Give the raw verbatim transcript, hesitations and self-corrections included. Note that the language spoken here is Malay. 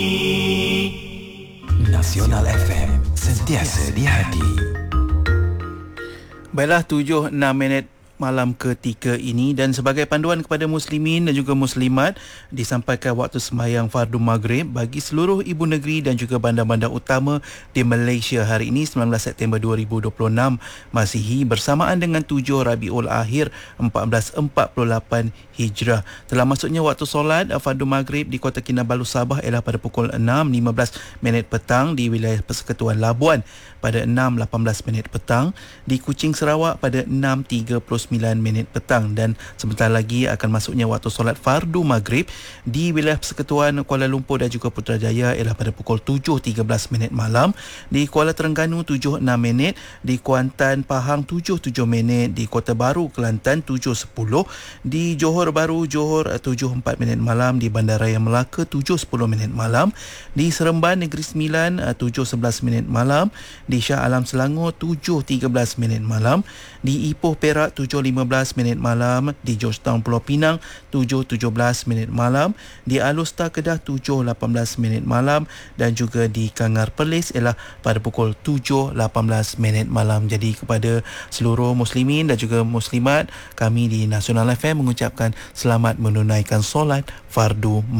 Nasional F M, sentiasa di hati. Baiklah, tujuh enam minit malam ketiga ini, dan sebagai panduan kepada muslimin dan juga muslimat, disampaikan waktu sembahyang fardu maghrib bagi seluruh ibu negeri dan juga bandar-bandar utama di Malaysia hari ini sembilan belas September dua ribu dua puluh enam Masihi, bersamaan dengan tujuh Rabiul Akhir seribu empat ratus empat puluh lapan Hijrah. Telah masuknya waktu solat fardu maghrib di Kota Kinabalu Sabah ialah pada pukul enam lima belas minit petang di wilayah Persekutuan Labuan, pada enam lapan belas minit petang di Kuching Sarawak, pada enam tiga puluh sembilan minit petang, dan sebentar lagi akan masuknya waktu solat fardu maghrib di wilayah Persekutuan Kuala Lumpur dan juga Putrajaya ialah pada pukul tujuh tiga belas minit malam, di Kuala Terengganu tujuh enam minit, di Kuantan Pahang tujuh tujuh minit, di Kota Baru Kelantan tujuh sepuluh, di Johor Baru Johor tujuh empat minit malam, di Bandaraya Melaka tujuh sepuluh minit malam, di Seremban Negeri Sembilan tujuh sebelas minit malam, di Shah Alam Selangor tujuh tiga belas minit malam, di Ipoh Perak tujuh lima belas minit malam, di Georgetown Pulau Pinang tujuh tujuh belas minit malam, di Alustar Kedah tujuh lapan belas minit malam, dan juga di Kangar Perlis ialah pada pukul tujuh lapan belas minit malam. Jadi kepada seluruh muslimin dan juga muslimat, kami di Nasional F M mengucapkan selamat menunaikan solat fardu